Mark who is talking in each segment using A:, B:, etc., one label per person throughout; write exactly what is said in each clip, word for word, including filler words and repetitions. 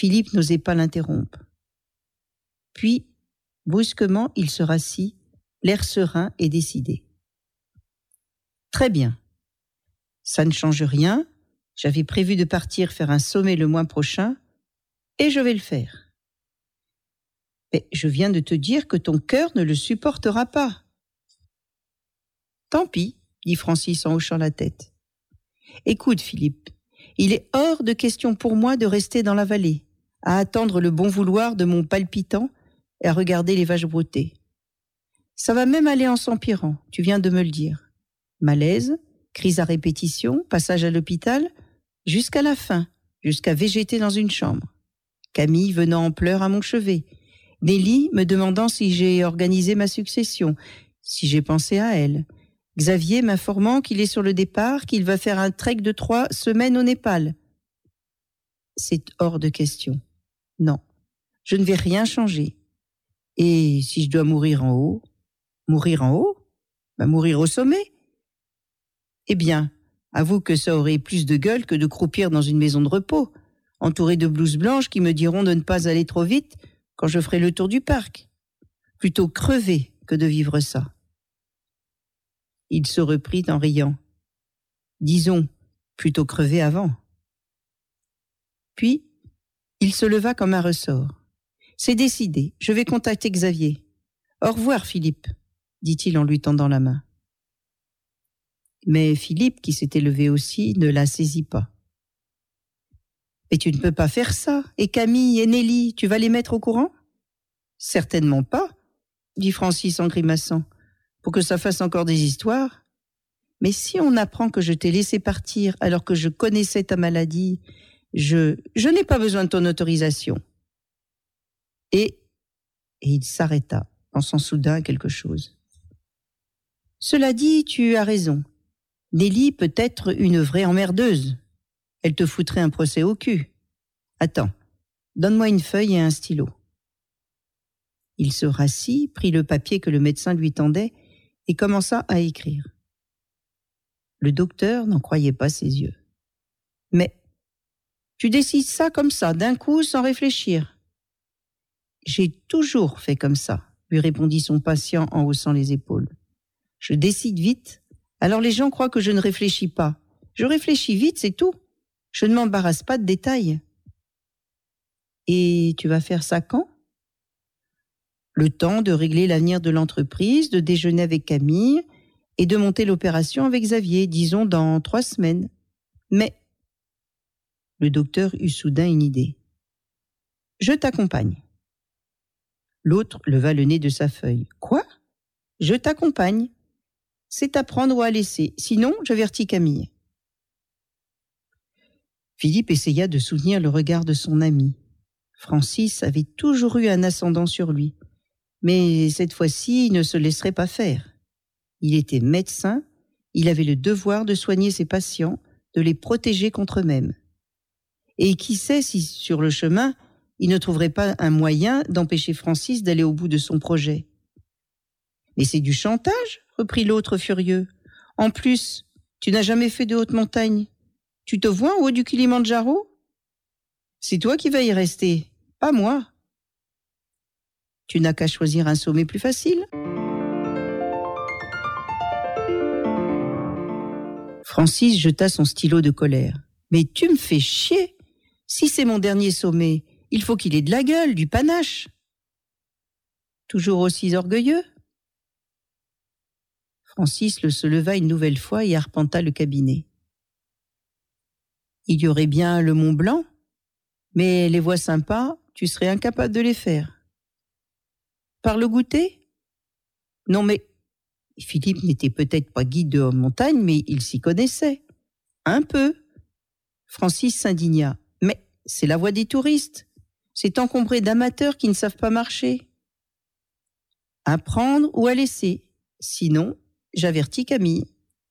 A: Philippe n'osait pas l'interrompre. Puis, brusquement, il se rassit, l'air serein et décidé. « Très bien. Ça ne change rien. J'avais prévu de partir faire un sommet le mois prochain, et je vais le faire. Mais je viens de te dire que ton cœur ne le supportera pas. » « Tant pis, » dit Francis en hochant la tête. « Écoute, Philippe, il est hors de question pour moi de rester dans la vallée, à attendre le bon vouloir de mon palpitant et à regarder les vaches brouter. Ça va même aller en s'empirant, tu viens de me le dire. Malaise, crise à répétition, passage à l'hôpital, jusqu'à la fin, jusqu'à végéter dans une chambre. Camille venant en pleurs à mon chevet. Nelly me demandant si j'ai organisé ma succession, si j'ai pensé à elle. Xavier m'informant qu'il est sur le départ, qu'il va faire un trek de trois semaines au Népal. C'est hors de question. Non, je ne vais rien changer. Et si je dois mourir en haut, mourir en haut, bah mourir au sommet. Eh bien, avoue que ça aurait plus de gueule que de croupir dans une maison de repos, entouré de blouses blanches qui me diront de ne pas aller trop vite quand je ferai le tour du parc. Plutôt crever que de vivre ça. Il se reprit en riant. Disons, plutôt crever avant. Puis, il se leva comme un ressort. C'est décidé, je vais contacter Xavier. Au revoir, Philippe, dit-il en lui tendant la main. Mais Philippe, qui s'était levé aussi, ne la saisit pas. « Mais tu ne peux pas faire ça. Et Camille et Nelly, tu vas les mettre au courant ?»« Certainement pas, » dit Francis en grimaçant, « pour que ça fasse encore des histoires. Mais si on apprend que je t'ai laissé partir alors que je connaissais ta maladie, je, je n'ai pas besoin de ton autorisation. » Et, et il s'arrêta, pensant soudain à quelque chose. « Cela dit, tu as raison. Nelly peut être une vraie emmerdeuse. Elle te foutrait un procès au cul. Attends, donne-moi une feuille et un stylo. » Il se rassit, prit le papier que le médecin lui tendait et commença à écrire. Le docteur n'en croyait pas ses yeux. « Mais tu décides ça comme ça, d'un coup, sans réfléchir. »« J'ai toujours fait comme ça, » lui répondit son patient en haussant les épaules. « Je décide vite, alors les gens croient que je ne réfléchis pas. Je réfléchis vite, c'est tout. Je ne m'embarrasse pas de détails. »« Et tu vas faire ça quand ? » ?»« Le temps de régler l'avenir de l'entreprise, de déjeuner avec Camille et de monter l'opération avec Xavier, disons dans trois semaines. Mais... » Le docteur eut soudain une idée. « Je t'accompagne. » L'autre leva le nez de sa feuille. « Quoi ? Je t'accompagne. C'est à prendre ou à laisser. Sinon, j'avertis Camille. » Philippe essaya de soutenir le regard de son ami. Francis avait toujours eu un ascendant sur lui. Mais cette fois-ci, il ne se laisserait pas faire. Il était médecin, il avait le devoir de soigner ses patients, de les protéger contre eux-mêmes. Et qui sait si, sur le chemin, il ne trouverait pas un moyen d'empêcher Francis d'aller au bout de son projet. « Mais c'est du chantage ?» reprit l'autre furieux. « En plus, tu n'as jamais fait de haute montagne. Tu te vois en haut du Kilimandjaro ? C'est toi qui vas y rester, pas moi. Tu n'as qu'à choisir un sommet plus facile. » Francis jeta son stylo de colère. « Mais tu me fais chier. Si c'est mon dernier sommet, il faut qu'il ait de la gueule, du panache. » Toujours aussi orgueilleux ? Francis le se leva une nouvelle fois et arpenta le cabinet. Il y aurait bien le Mont Blanc, mais les voies sympas, tu serais incapable de les faire. Par le goûter ? Non mais, Philippe n'était peut-être pas guide de haute montagne, mais il s'y connaissait. Un peu. Francis s'indigna. Mais c'est la voie des touristes. C'est encombré d'amateurs qui ne savent pas marcher. À prendre ou à laisser. Sinon, j'avertis Camille.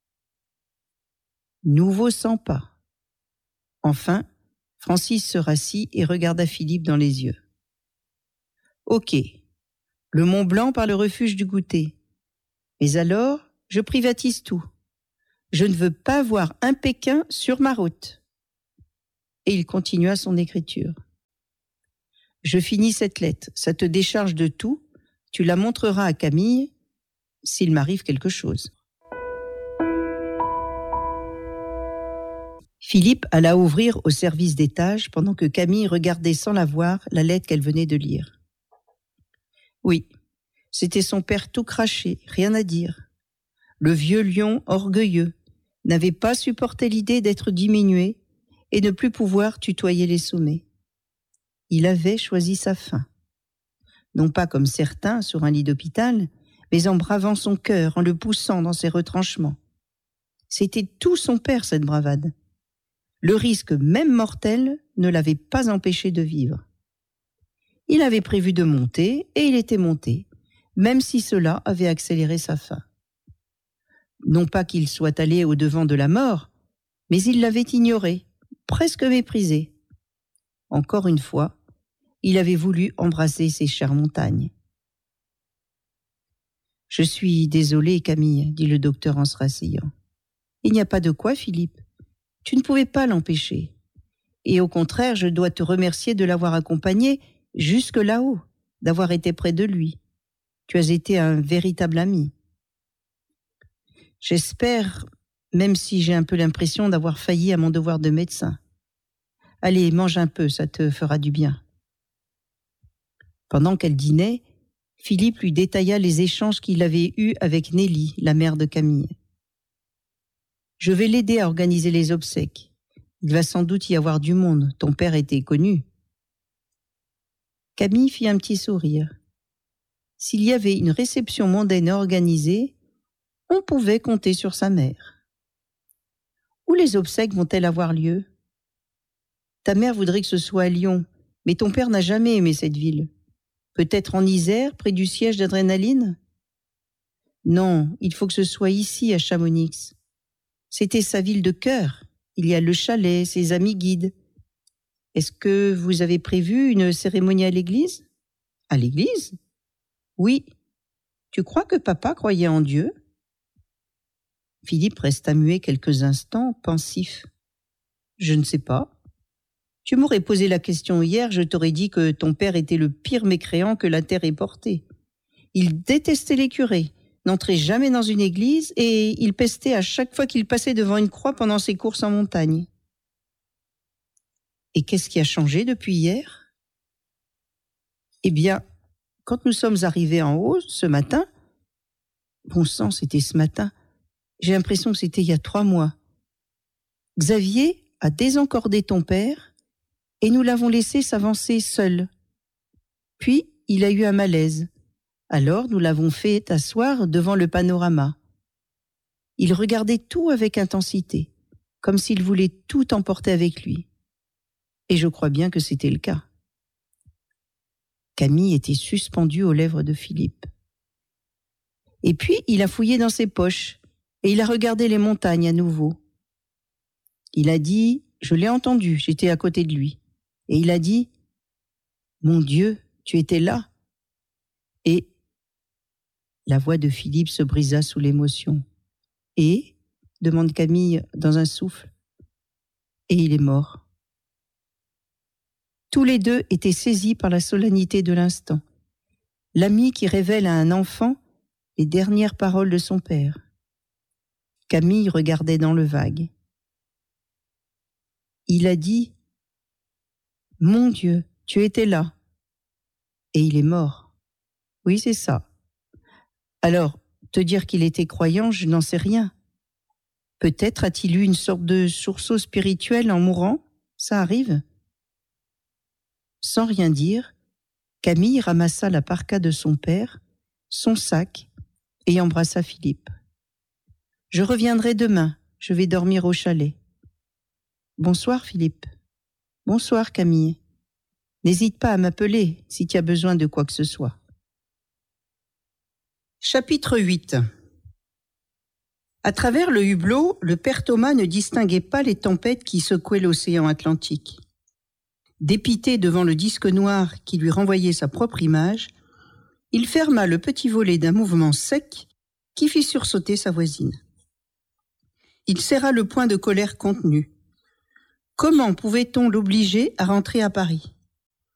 A: Nouveau cent pas. Enfin, Francis se rassit et regarda Philippe dans les yeux. Ok, le Mont Blanc par le refuge du goûter. Mais alors, je privatise tout. Je ne veux pas voir un Pékin sur ma route. Et il continua son écriture. Je finis cette lettre, ça te décharge de tout, tu la montreras à Camille s'il m'arrive quelque chose. Philippe alla ouvrir au service d'étage pendant que Camille regardait sans la voir la lettre qu'elle venait de lire. Oui, c'était son père tout craché, rien à dire. Le vieux lion orgueilleux n'avait pas supporté l'idée d'être diminué et ne plus pouvoir tutoyer les sommets. Il avait choisi sa fin. Non pas comme certains sur un lit d'hôpital, mais en bravant son cœur, en le poussant dans ses retranchements. C'était tout son père, cette bravade. Le risque, même mortel, ne l'avait pas empêché de vivre. Il avait prévu de monter, et il était monté, même si cela avait accéléré sa fin. Non pas qu'il soit allé au-devant de la mort, mais il l'avait ignoré, presque méprisé. Encore une fois, il avait voulu embrasser ces chères montagnes. « Je suis désolé, Camille, dit le docteur en se rasseyant. Il n'y a pas de quoi, Philippe. Tu ne pouvais pas l'empêcher. Et au contraire, je dois te remercier de l'avoir accompagné jusque là-haut, d'avoir été près de lui. Tu as été un véritable ami. J'espère, même si j'ai un peu l'impression d'avoir failli à mon devoir de médecin. Allez, mange un peu, ça te fera du bien. » Pendant qu'elle dînait, Philippe lui détailla les échanges qu'il avait eus avec Nelly, la mère de Camille. « Je vais l'aider à organiser les obsèques. Il va sans doute y avoir du monde, ton père était connu. » Camille fit un petit sourire. S'il y avait une réception mondaine organisée, on pouvait compter sur sa mère. « Où les obsèques vont-elles avoir lieu ? Ta mère voudrait que ce soit à Lyon, mais ton père n'a jamais aimé cette ville. Peut-être en Isère, près du siège d'Adrénaline ? Non, il faut que ce soit ici, à Chamonix. C'était sa ville de cœur. Il y a le chalet, ses amis guides. Est-ce que vous avez prévu une cérémonie à l'église ? À l'église ? Oui. Tu crois que papa croyait en Dieu ? Philippe resta muet quelques instants, pensif. Je ne sais pas. Tu m'aurais posé la question hier, je t'aurais dit que ton père était le pire mécréant que la terre ait porté. Il détestait les curés, n'entrait jamais dans une église et il pestait à chaque fois qu'il passait devant une croix pendant ses courses en montagne. Et qu'est-ce qui a changé depuis hier ? Eh bien, quand nous sommes arrivés en haut ce matin, bon sang, c'était ce matin, j'ai l'impression que c'était il y a trois mois. Xavier a désencordé ton père et nous l'avons laissé s'avancer seul. Puis, il a eu un malaise. Alors, nous l'avons fait asseoir devant le panorama. Il regardait tout avec intensité, comme s'il voulait tout emporter avec lui. Et je crois bien que c'était le cas. Camille était suspendue aux lèvres de Philippe. Et puis, il a fouillé dans ses poches et il a regardé les montagnes à nouveau. Il a dit, je l'ai entendu, j'étais à côté de lui. Et il a dit, « Mon Dieu, tu étais là !» Et la voix de Philippe se brisa sous l'émotion. « Et ?» demande Camille dans un souffle. « Et il est mort. » Tous les deux étaient saisis par la solennité de l'instant. L'ami qui révèle à un enfant les dernières paroles de son père. Camille regardait dans le vague. Il a dit, « Mon Dieu, tu étais là. » Et il est mort. Oui, c'est ça. Alors, te dire qu'il était croyant, je n'en sais rien. Peut-être a-t-il eu une sorte de sursaut spirituel en mourant ? Ça arrive. Sans rien dire, Camille ramassa la parka de son père, son sac, et embrassa Philippe. « Je reviendrai demain, je vais dormir au chalet. » « Bonsoir Philippe. »« Bonsoir Camille. N'hésite pas à m'appeler si tu as besoin de quoi que ce soit. » Chapitre huit. À travers le hublot, le père Thomas ne distinguait pas les tempêtes qui secouaient l'océan Atlantique. Dépité devant le disque noir qui lui renvoyait sa propre image, il ferma le petit volet d'un mouvement sec qui fit sursauter sa voisine. Il serra le poing de colère contenu. Comment pouvait-on l'obliger à rentrer à Paris ?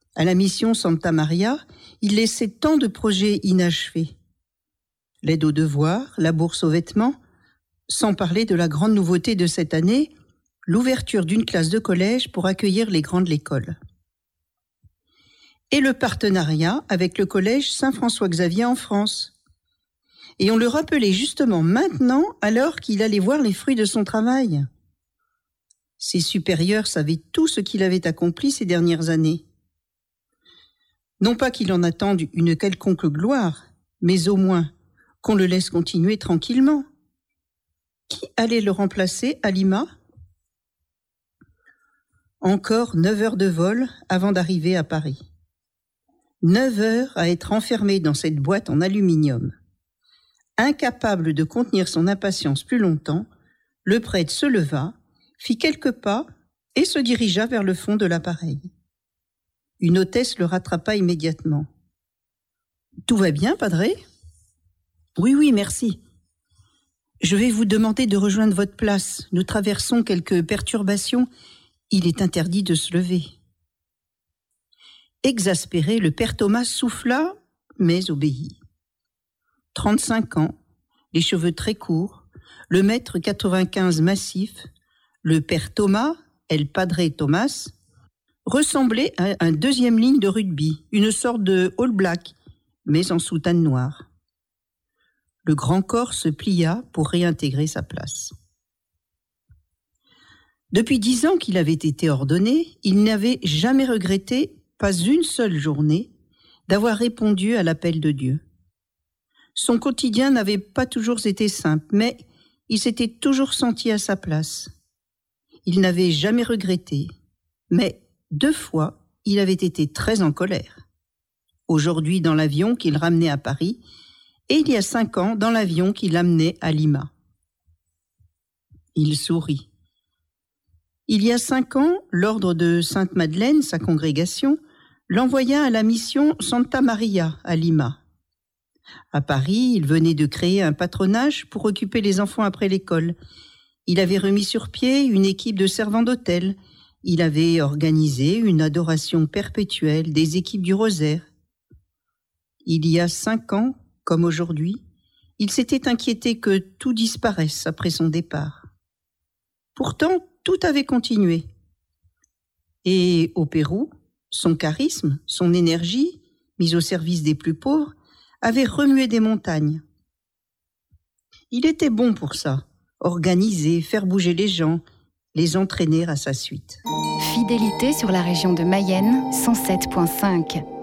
A: À la mission Santa Maria, il laissait tant de projets inachevés. L'aide aux devoirs, la bourse aux vêtements, sans parler de la grande nouveauté de cette année, l'ouverture d'une classe de collège pour accueillir les grands de l'école. Et le partenariat avec le collège Saint-François-Xavier en France. Et on le rappelait justement maintenant, alors qu'il allait voir les fruits de son travail. Ses supérieurs savaient tout ce qu'il avait accompli ces dernières années. Non pas qu'il en attende une quelconque gloire, mais au moins qu'on le laisse continuer tranquillement. Qui allait le remplacer à Lima ? Encore neuf heures de vol avant d'arriver à Paris. Neuf heures à être enfermé dans cette boîte en aluminium. Incapable de contenir son impatience plus longtemps, le prêtre se leva, fit quelques pas et se dirigea vers le fond de l'appareil. Une hôtesse le rattrapa immédiatement. « Tout va bien, padré ?»« Oui, oui, merci. Je vais vous demander de rejoindre votre place. Nous traversons quelques perturbations. Il est interdit de se lever. » Exaspéré, le père Thomas souffla, mais obéit. Trente-cinq ans, les cheveux très courts, le mètre quatre-vingt-quinze massif, le père Thomas, El Padre Thomas, ressemblait à un deuxième ligne de rugby, une sorte de All Black, mais en soutane noire. Le grand corps se plia pour réintégrer sa place. Depuis dix ans qu'il avait été ordonné, il n'avait jamais regretté, pas une seule journée, d'avoir répondu à l'appel de Dieu. Son quotidien n'avait pas toujours été simple, mais il s'était toujours senti à sa place. Il n'avait jamais regretté, mais deux fois, il avait été très en colère. Aujourd'hui dans l'avion qu'il ramenait à Paris, et il y a cinq ans dans l'avion qui l'amenait à Lima. Il sourit. Il y a cinq ans, l'ordre de Sainte-Madeleine, sa congrégation, l'envoya à la mission Santa Maria à Lima. À Paris, il venait de créer un patronage pour occuper les enfants après l'école. Il avait remis sur pied une équipe de servants d'hôtel. Il avait organisé une adoration perpétuelle des équipes du rosaire. Il y a cinq ans, comme aujourd'hui, il s'était inquiété que tout disparaisse après son départ. Pourtant, tout avait continué. Et au Pérou, son charisme, son énergie, mise au service des plus pauvres, avait remué des montagnes. Il était bon pour ça, organiser, faire bouger les gens, les entraîner à sa suite.
B: Fidélité sur la région de Mayenne, cent sept virgule cinq.